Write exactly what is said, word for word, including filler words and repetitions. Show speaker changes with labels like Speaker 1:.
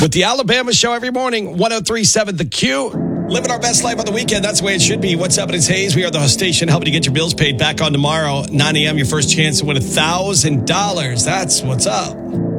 Speaker 1: With the Alabama Show every morning, one oh three point seven The Q. Living our best life on the weekend. That's the way it should be. What's up? It's Hayes. We are the station helping you get your bills paid. Back on tomorrow, nine a.m. Your first chance to win one thousand dollars. That's what's up.